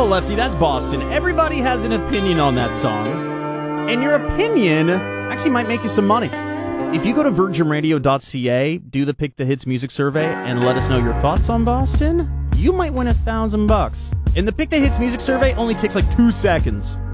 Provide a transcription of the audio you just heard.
go, Lefty. That's Boston. Everybody has an opinion on that song. And your opinion actually might make you some money. If you go to virginradio.ca, do the Pick the Hits music survey, and let us know your thoughts on Boston, you might win $1,000. And the Pick the Hits music survey only takes like 2 seconds.